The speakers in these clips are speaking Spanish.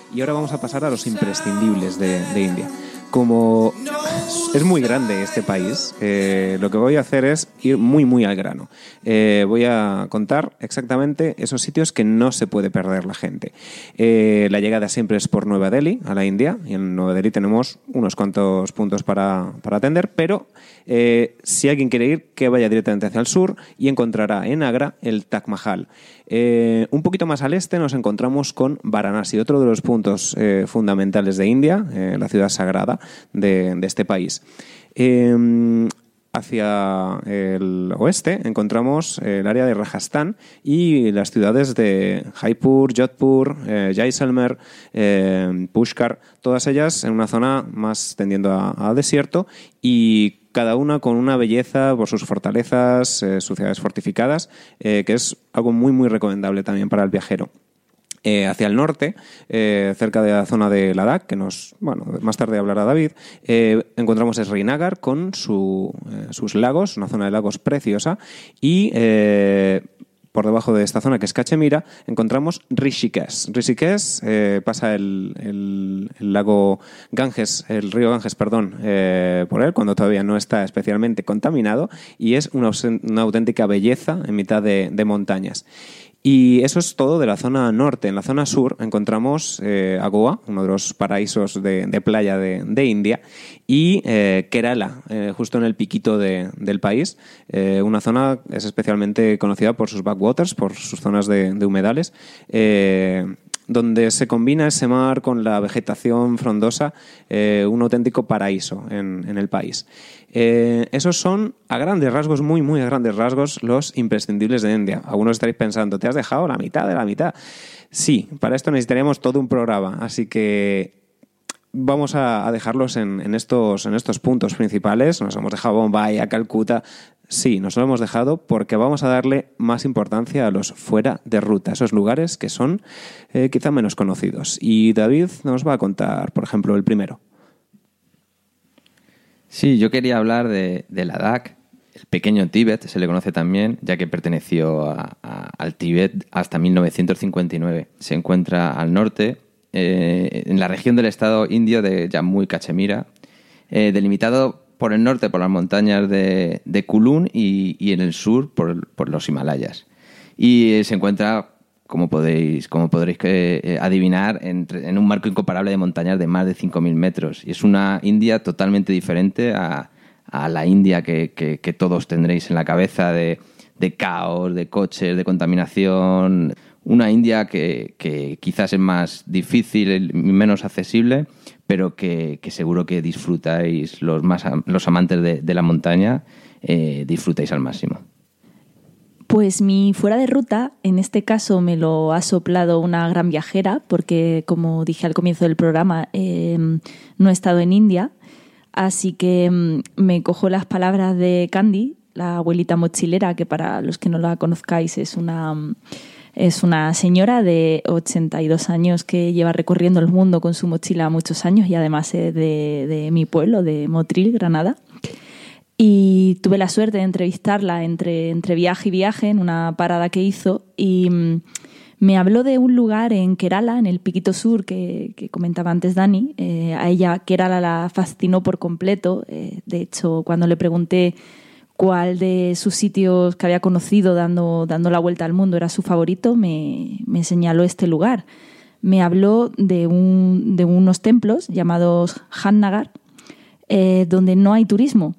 Y ahora vamos a pasar a los imprescindibles de India. Como es muy grande este país, lo que voy a hacer es ir muy al grano. Voy a contar exactamente esos sitios que no se puede perder la gente. La llegada siempre es por Nueva Delhi, a la India, y en Nueva Delhi tenemos unos cuantos puntos para atender, pero si alguien quiere ir, que vaya directamente hacia el sur y encontrará en Agra el Taj Mahal. Un poquito más al este nos encontramos con Varanasi, otro de los puntos fundamentales de India, la ciudad sagrada de este país. Hacia el oeste encontramos el área de Rajasthan y las ciudades de Jaipur, Jodhpur, Jaisalmer, Pushkar, todas ellas en una zona más tendiendo a desierto y cada una con una belleza por sus fortalezas, sus ciudades fortificadas, que es algo muy recomendable también para el viajero. Hacia el norte, cerca de la zona de Ladakh, que más tarde hablará David, encontramos Srinagar con sus lagos, una zona de lagos preciosa, y por debajo de esta zona, que es Cachemira, encontramos Rishikesh. Rishikesh pasa el lago Ganges, el río Ganges, por él, cuando todavía no está especialmente contaminado, y es una auténtica belleza en mitad de montañas. Y eso es todo de la zona norte. En la zona sur encontramos a Goa, uno de los paraísos de playa de India, y Kerala, justo en el piquito del país. Una zona es especialmente conocida por sus backwaters, por sus zonas de humedales, donde se combina ese mar con la vegetación frondosa, un auténtico paraíso en el país. Esos son, a grandes rasgos, muy a grandes rasgos, los imprescindibles de India. Algunos estaréis pensando, ¿te has dejado la mitad de la mitad? Sí, para esto necesitaríamos todo un programa, así que vamos a dejarlos en estos puntos principales. Nos hemos dejado Bombay, a Calcuta. Sí, nos lo hemos dejado porque vamos a darle más importancia a los fuera de ruta, esos lugares que son quizá menos conocidos. Y David nos va a contar, por ejemplo, el primero. Sí, yo quería hablar de Ladakh, el pequeño Tíbet, se le conoce también, ya que perteneció al Tíbet hasta 1959. Se encuentra al norte, en la región del estado indio de Jammu y Cachemira, delimitado por el norte por las montañas de Kulun y en el sur por los Himalayas. Y se encuentra, como podréis adivinar, en un marco incomparable de montañas de más de 5.000 metros. Y es una India totalmente diferente a la India que todos tendréis en la cabeza de caos, de coches, de contaminación. Una India que quizás es más difícil y menos accesible, pero que seguro que disfrutáis, los amantes de la montaña, disfrutáis al máximo. Pues mi fuera de ruta, en este caso me lo ha soplado una gran viajera, porque como dije al comienzo del programa, no he estado en India, así que me cojo las palabras de Candy, la abuelita mochilera, que para los que no la conozcáis es una señora de 82 años que lleva recorriendo el mundo con su mochila muchos años y además es de mi pueblo, de Motril, Granada. Y tuve la suerte de entrevistarla entre viaje y viaje en una parada que hizo y me habló de un lugar en Kerala, en el Piquito Sur, que comentaba antes Dani. A ella Kerala la fascinó por completo. De hecho, cuando le pregunté cuál de sus sitios que había conocido dando la vuelta al mundo era su favorito, me señaló este lugar. Me habló de unos templos llamados Jamnagar, donde no hay turismo.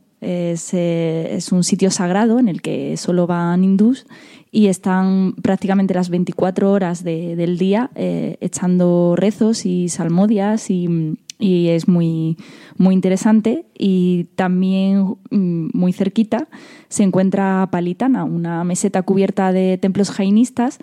Es un sitio sagrado en el que solo van hindús y están prácticamente las 24 horas del día echando rezos y salmodias y es muy interesante. Y también muy cerquita se encuentra Palitana, una meseta cubierta de templos jainistas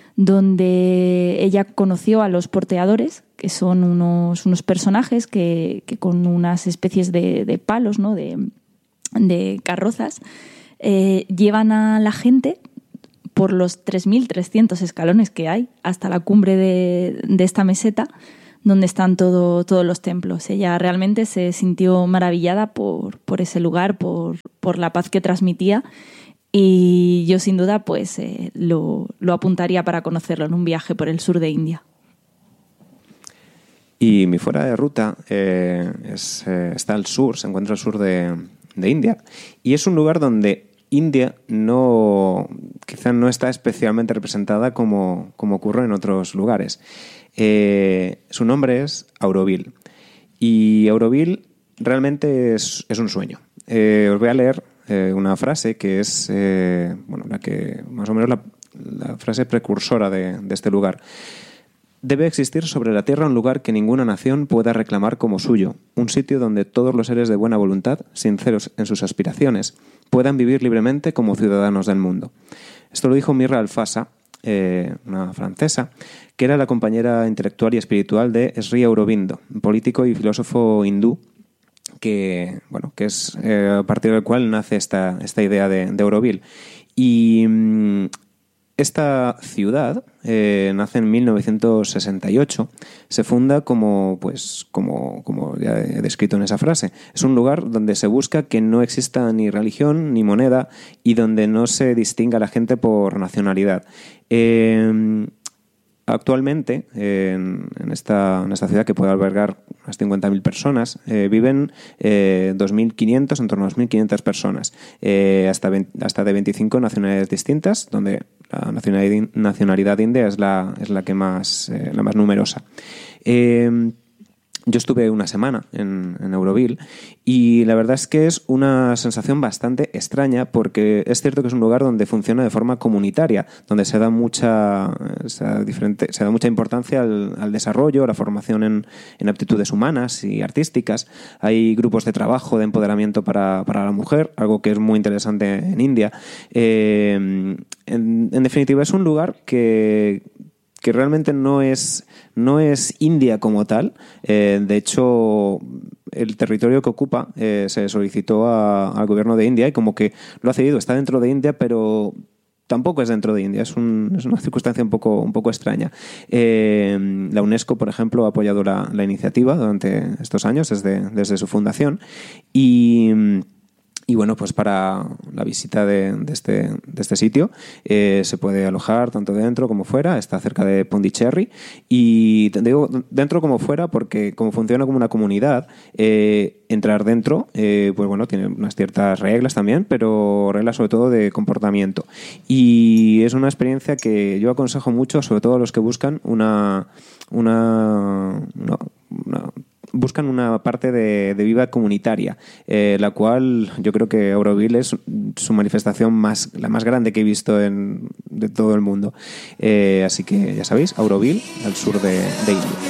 donde ella conoció a los porteadores, que son unos personajes que con unas especies de palos, ¿no?, de carrozas, llevan a la gente por los 3.300 escalones que hay hasta la cumbre de esta meseta donde están todos los templos. Ella realmente se sintió maravillada por ese lugar, por la paz que transmitía, y yo sin duda pues lo apuntaría para conocerlo en un viaje por el sur de India. Y mi fuera de ruta está al sur, se encuentra al sur de India, y es un lugar donde India quizá no está especialmente representada como ocurre en otros lugares. Su nombre es Auroville, y Auroville realmente es un sueño. Os voy a leer una frase que es la que más o menos la frase precursora de este lugar. Debe existir sobre la tierra un lugar que ninguna nación pueda reclamar como suyo, un sitio donde todos los seres de buena voluntad, sinceros en sus aspiraciones, puedan vivir libremente como ciudadanos del mundo. Esto lo dijo Mirra Alfasa, una francesa, que era la compañera intelectual y espiritual de Sri Aurobindo, un político y filósofo hindú, que es a partir del cual nace esta idea de Auroville. Y esta ciudad nace en 1968, se funda como ya he descrito en esa frase. Es un lugar donde se busca que no exista ni religión ni moneda y donde no se distinga a la gente por nacionalidad. Actualmente, en esta ciudad, que puede albergar unas 50.000 personas, viven 2.500, en torno a 2.500 personas, hasta de 25 nacionalidades distintas, donde la nacionalidad india es la más numerosa. Yo estuve una semana en Auroville y la verdad es que es una sensación bastante extraña, porque es cierto que es un lugar donde funciona de forma comunitaria, donde se da mucha importancia al desarrollo, a la formación en aptitudes humanas y artísticas. Hay grupos de trabajo, de empoderamiento para la mujer, algo que es muy interesante en India. En definitiva, es un lugar que realmente no es India como tal. De hecho, el territorio que ocupa se solicitó al gobierno de India y como que lo ha cedido. Está dentro de India, pero tampoco es dentro de India. Es una circunstancia un poco extraña. La UNESCO, por ejemplo, ha apoyado la iniciativa durante estos años, desde su fundación. Y bueno, pues para la visita de este sitio se puede alojar tanto dentro como fuera. Está cerca de Pondicherry. Y te digo dentro como fuera porque como funciona como una comunidad, entrar dentro tiene unas ciertas reglas también, pero reglas sobre todo de comportamiento. Y es una experiencia que yo aconsejo mucho, sobre todo a los que buscan buscan una parte de vida comunitaria, la cual yo creo que Auroville es su manifestación la más grande que he visto de todo el mundo. Así que ya sabéis, Auroville, al sur de India.